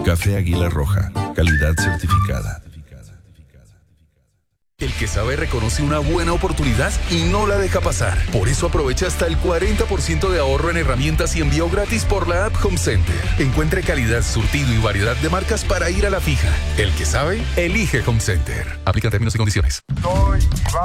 Café Águila Roja, calidad certificada. El que sabe reconoce una buena oportunidad y no la deja pasar. Por eso aprovecha hasta el 40% de ahorro en herramientas y envío gratis por la app Home Center. Encuentre calidad, surtido y variedad de marcas para ir a la fija. El que sabe, elige Home Center. Aplica términos y condiciones.